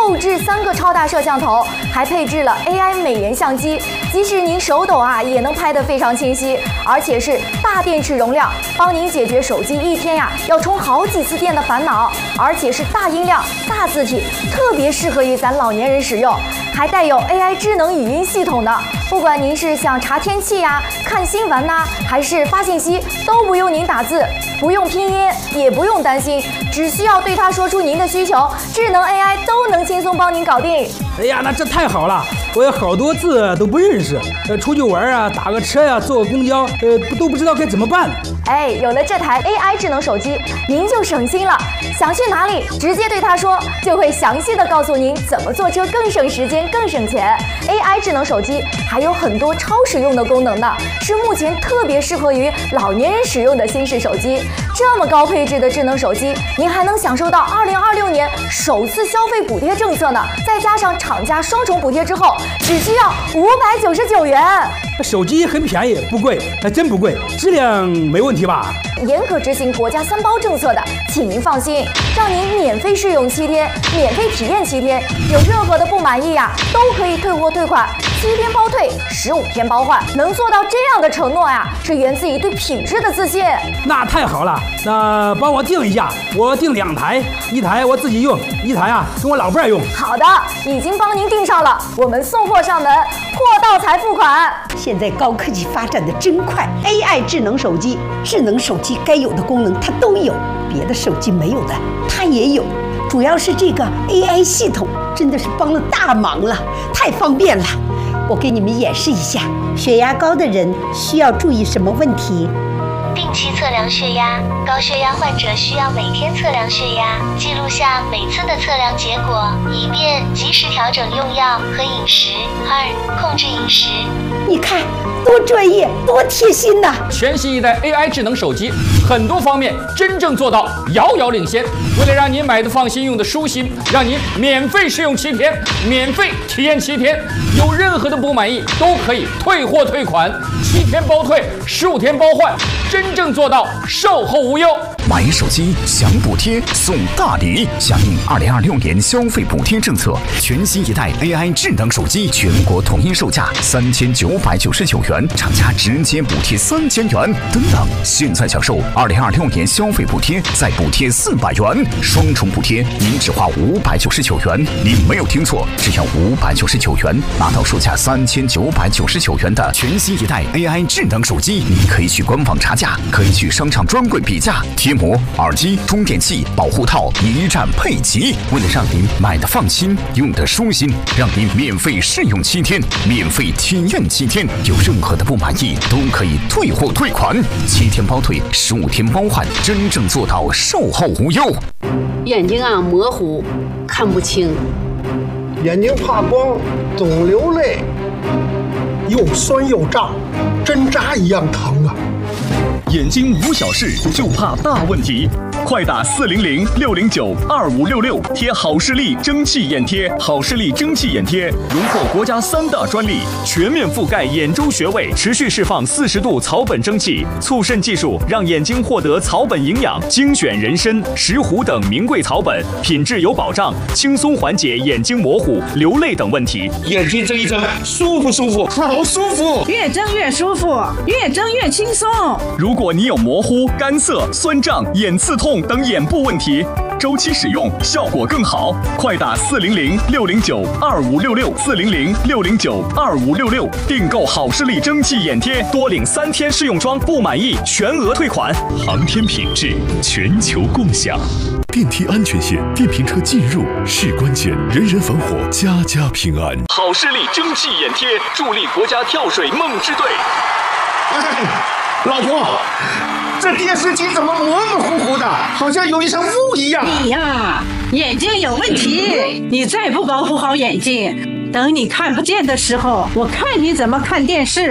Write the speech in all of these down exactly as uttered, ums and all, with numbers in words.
后置三个超大摄像头，还配置了 A I 美颜相机，即使您手抖啊，也能拍得非常清晰，而且是大电池容量，帮您解决手机一天呀要充好几次电的烦恼，而且是大音量、大字体，特别适合于咱老年人使用，还带有 A I 智能语音系统呢。不管您是想查天气呀、看新闻呐、啊，还是发信息，都不用您打字，不用拼音，也不用担心，只需要对它说出您的需求，智能 A I 都能轻松帮您搞定。 哎呀，那这太好了！我有好多字都不认识，呃，出去玩啊，打个车呀、啊，坐个公交，呃，都不知道该怎么办。 哎，有了这台 A I 智能手机，您就省心了。想去哪里，直接对它说，就会详细的告诉您怎么坐车更省时间、更省钱。A I 智能手机还有很多超实用的功能呢，是目前特别适合于老年人使用的新式手机。这么高配置的智能手机，您还能享受到二零二六年首次消费补贴政策呢，再加上厂家双重补贴之后，只需要五百九十九元。 手机很便宜，不贵，还真不贵，质量没问题吧？ 严格执行国家三包政策的，请您放心，让您免费试用七天，免费体验七天，有任何的不满意呀、啊，都可以退货退款，七天包退，十五天包换，能做到这样的承诺呀、啊，是源自于对品质的自信。 那太好了，那帮我订一下，我订两台，一台我自己用，一台啊跟我老伴儿用。 好的，已经帮您订上了，我们送货上门，货到才付款。 现在高科技发展的真快 ，A I 智能手机，智能手机该有的功能它都有，别的手机没有的它也有。主要是这个 A I 系统真的是帮了大忙了，太方便了。我给你们演示一下，血压高的人需要注意什么问题？ 定期测量血压，高血压患者需要每天测量血压，记录下每次的测量结果，以便及时调整用药和饮食。二、控制饮食。 你看，多专业，多贴心呐！ 全新一代 A I 智能手机，很多方面真正做到遥遥领先。为了让您买的放心，用的舒心，让您免费试用七天，免费体验七天，有任何的不满意都可以退货退款，七天包退，十五天包换，真正做到售后无忧。 买手机享补贴送大礼，响应二零二六年消费补贴政策，全新一代 A I 智能手机全国统一售价三千九百九十九元，厂家直接补贴三千元。等等，现在享受二零二六年消费补贴，再补贴四百元，双重补贴，您只花五百九十九元。您没有听错，只要五百九十九元，拿到售价三千九百九十九元的全新一代 A I 智能手机。您可以去官网查价，可以去商场专柜比价，贴膜、耳机、充电器、保护套一站配齐。为了让您买的放心，用的舒心，让您免费试用七天，免费体验七天，有任何的不满意都可以退货退款，七天包退，十五天包换，真正做到售后无忧。 眼睛啊模糊，看不清， 眼睛怕光，总流泪，又酸又胀，针扎一样疼啊！ 眼睛无小事，就怕大问题。快打四零零六零九二五六六，贴好视力蒸汽眼贴。好视力蒸汽眼贴荣获国家三大专利，全面覆盖眼周穴位，持续释放四十度草本蒸汽，促渗技术让眼睛获得草本营养，精选人参、石斛等名贵草本，品质有保障，轻松缓解眼睛模糊、流泪等问题。 眼睛睁一睁，舒服舒服，好舒服， 越睁越舒服，越睁越轻松。 如果你有模糊、干涩、酸胀、眼刺痛等眼部问题，周期使用效果更好。快打四零零六零九二五六六四零零六零九二五六六，订购好视力蒸汽眼贴，多领三天试用装，不满意全额退款。 航天品质，全球共享。电梯安全线，电瓶车进入是关键，人人防火，家家平安。 好视力蒸汽眼贴，助力国家跳水梦之队。 哎，老婆，这电视机怎么模模糊糊的，好像有一层雾一样？ 你呀，眼睛有问题，你再不保护好眼睛，等你看不见的时候，我看你怎么看电视。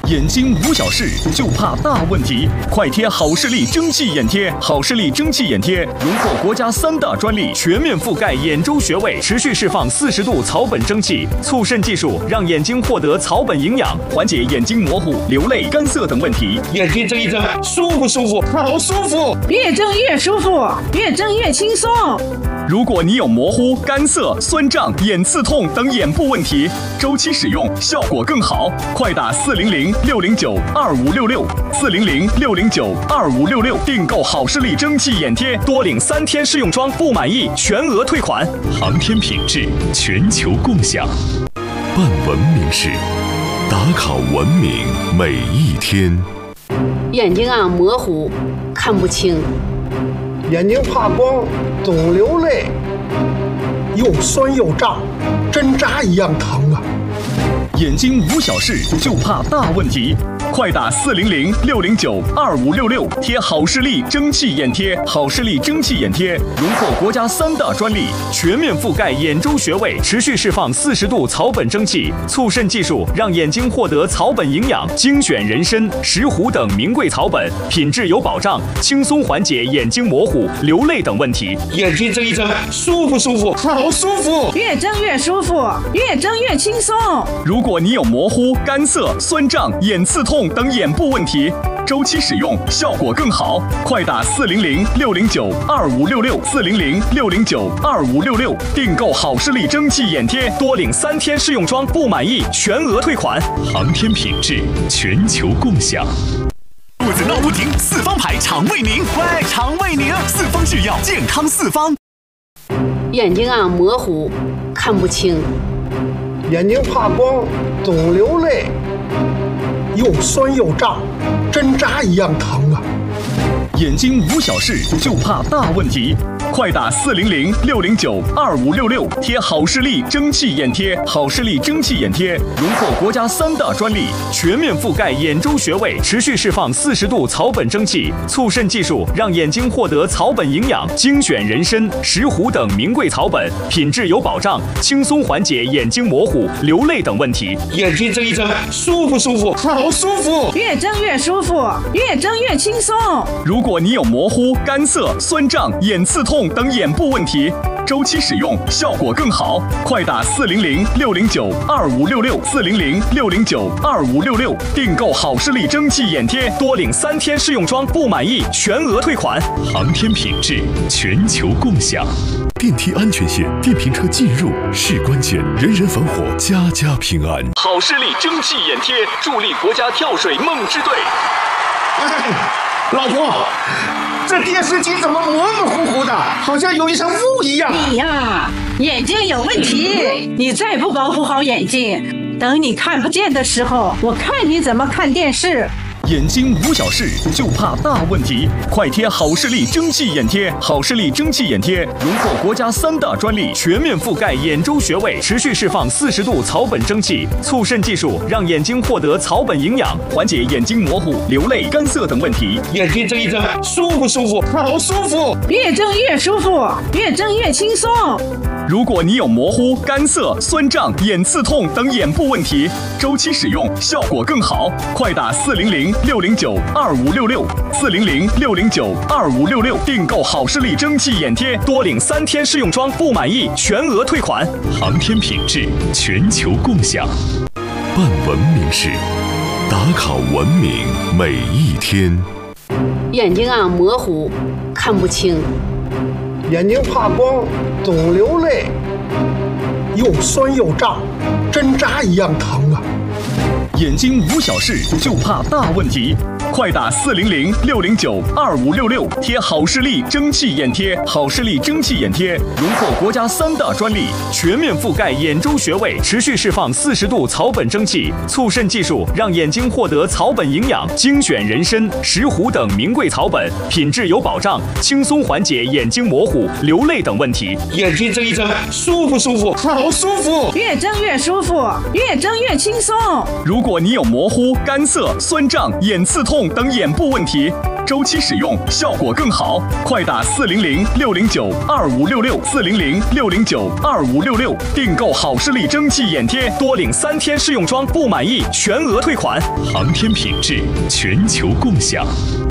眼睛无小事，就怕大问题。快贴好视力蒸汽眼贴，好视力蒸汽眼贴荣获国家三大专利，全面覆盖眼周穴位，持续释放四十度草本蒸汽，促渗技术让眼睛获得草本营养，缓解眼睛模糊、流泪、干涩等问题。 眼睛睁一睁，舒服舒服，好舒服， 越睁越舒服，越睁越轻松。 如果你有模糊、干涩、酸胀、眼刺痛等眼部问题，周期使用效果更好。快打四零零六零九二五六六四零零六零九二五六六订购好视力蒸汽眼贴，多领三天试用装，不满意全额退款。 航天品质，全球共享。办文明事，打卡文明每一天。 眼睛啊模糊，看不清。 眼睛怕光，总流泪，又酸又胀，针扎一样疼啊！ 眼睛无小事，就怕大问题。快打四零零六零九二五六六贴好视力蒸汽眼贴，好视力蒸汽眼贴荣获国家三大专利，全面覆盖眼周穴位，持续释放四十度草本蒸汽，促渗技术让眼睛获得草本营养，精选人参、石斛等名贵草本，品质有保障，轻松缓解眼睛模糊、流泪等问题。 眼睛睁一睁，舒服舒服，好舒服， 越睁越舒服，越睁越轻松。 如果你有模糊、干涩、酸胀、眼刺痛等眼部问题，周期使用效果更好。快打四零零六零九二五六六四零零六零九二五六六订购好视力蒸汽眼贴，多领三天试用装，不满意全额退款。 航天品质，全球共享。肚子闹不停，四方牌肠胃宁，喂，肠胃宁，四方制药，健康四方。 眼睛啊模糊，看不清。 眼睛怕光，总流泪，又酸又胀，针扎一样疼啊！ 眼睛无小事，就怕大问题。快打四零零六零九二五六六贴好视力蒸汽眼贴，好视力蒸汽眼贴荣获国家三大专利，全面覆盖眼周穴位，持续释放四十度草本蒸汽，促渗技术让眼睛获得草本营养，精选人参、石斛等名贵草本，品质有保障，轻松缓解眼睛模糊、流泪等问题。 眼睛睁一睁，舒服舒服，好舒服， 越睁越舒服，越睁越轻松。 如果你有模糊、干涩、酸胀、眼刺痛等眼部问题，周期使用效果更好。快打四零零六零九二五六六四零零六零九二五六六订购好视力蒸汽眼贴，多领三天试用装，不满意全额退款。 航天品质，全球共享。电梯安全线，电瓶车进入是关键，人人防火，家家平安。 好视力蒸汽眼贴助力国家跳水梦之队。 哎，老婆，这电视机怎么模模糊糊的，好像有一层雾一样？ 你呀，眼睛有问题，你再不保护好眼睛，等你看不见的时候，我看你怎么看电视。 眼睛无小事，就怕大问题。快贴好视力蒸汽眼贴，好视力蒸汽眼贴荣获国家三大专利，全面覆盖眼周穴位，持续释放四十度草本蒸汽，促渗技术让眼睛获得草本营养，缓解眼睛模糊、流泪、干涩等问题。 眼睛睁一睁，舒服舒服，好舒服， 越睁越舒服，越睁越轻松。 如果你有模糊、干涩、酸胀、眼刺痛等眼部问题，周期使用效果更好。快打四零零六零九二五六六四零零六零九二五六六订购好视力蒸汽眼贴，多领三天试用装，不满意全额退款。 航天品质，全球共享。办文明事，打卡文明每一天。 眼睛啊模糊，看不清。 眼睛怕光，总流泪，又酸又胀，针扎一样疼啊！ 眼睛无小事，就怕大问题。快打四零零六零九二五六六贴好视力蒸汽眼贴，好视力蒸汽眼贴荣获国家三大专利，全面覆盖眼周穴位，持续释放四十度草本蒸汽，促渗技术让眼睛获得草本营养，精选人参、石斛等名贵草本，品质有保障，轻松缓解眼睛模糊、流泪等问题。 眼睛睁一睁，舒服舒服，好舒服， 越睁越舒服，越睁越轻松。 如果你有模糊、干涩、酸胀、眼刺痛痛等眼部问题，周期使用效果更好。快打四零零六零九二五六六四零零六零九二五六六订购好视力蒸汽眼贴，多领三天试用装，不满意全额退款。 航天品质，全球共享。